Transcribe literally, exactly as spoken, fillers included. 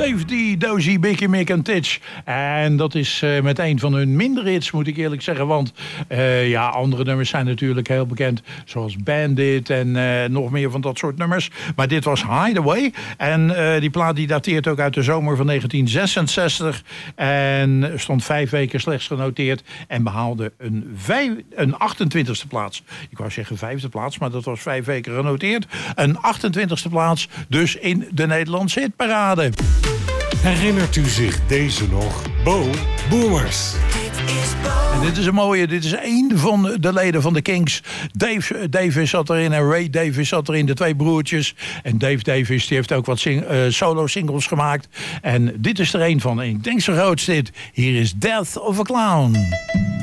Dave D, Dozy, Bicky, Mick en Titch. En dat is uh, met een van hun mindere hits, moet ik eerlijk zeggen. Want uh, ja, andere nummers zijn natuurlijk heel bekend. Zoals Bandit en uh, nog meer van dat soort nummers. Maar dit was Hideaway. En uh, die plaat die dateert ook uit de zomer van negentien zesenzestig. En stond vijf weken slechts genoteerd. En behaalde een, vijf, een achtentwintigste plaats. Ik wou zeggen vijfde plaats, maar dat was vijf weken genoteerd. Een achtentwintigste plaats, dus in de Nederlandse hitparade. Herinnert u zich deze nog? Bo Boomers. En dit is een mooie, dit is één van de leden van de Kinks. Dave Davis zat erin en Ray Davis zat erin, de twee broertjes. En Dave Davis die heeft ook wat sing, uh, solo singles gemaakt. En dit is er één van, en ik denk zo groot is dit. Hier is Death of a Clown.